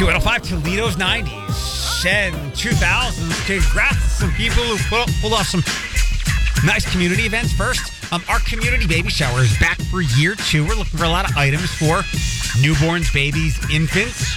Q105, Toledo's 90s and 2000s. Congrats to some people who pulled off some nice community events. First, our community baby shower is back for year 2. We're looking for a lot of items for newborns, babies, infants.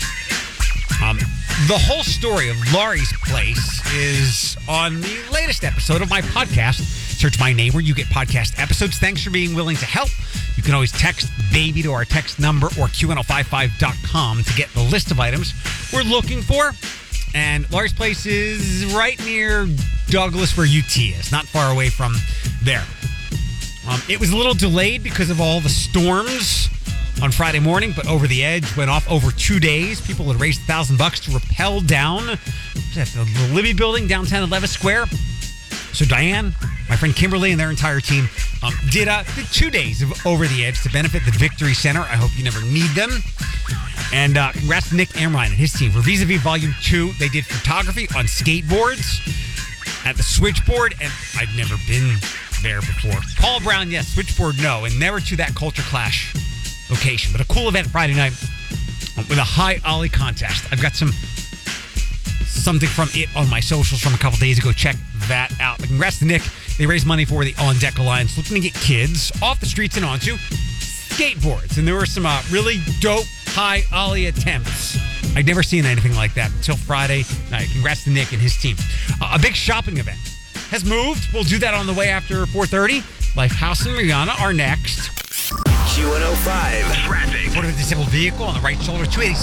The whole story of Laurie's Place is on the latest episode of my podcast. Search my name where you get podcast episodes. Thanks for being willing to help. You can always text BABY to our text number or Q1055.com to get the list of items we're looking for. And Laurie's Place is right near Douglas where UT is, not far away from there. It was a little delayed because of all the storms on Friday morning, but Over the Edge went off over 2 days. People had raised $1,000 to rappel down at the Libby Building downtown at Levis Square. So Diane, my friend Kimberly, and their entire team did 2 days of Over the Edge to benefit the Victory Center. I hope you never need them. And congrats to Nick Amrine and his team for Vis-a-Vis Volume 2. They did photography on skateboards at the Switchboard, and I've never been there before. Paul Brown, yes. Switchboard, no. And never to that Culture Clash location. But a cool event Friday night with a high ollie contest. I've got something from it on my socials from a couple days ago. Check that out. But congrats to Nick. They raised money for the On Deck Alliance, looking to get kids off the streets and onto skateboards. And there were some really dope high ollie attempts. I'd never seen anything like that until Friday night. Congrats to Nick and his team. A big shopping event has moved. We'll do that on the way after 4:30. Lifehouse and Rihanna are next. Q105 traffic. Report of a disabled vehicle on the right shoulder, 280.